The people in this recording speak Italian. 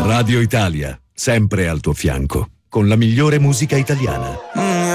Radio Italia, sempre al tuo fianco, con la migliore musica italiana.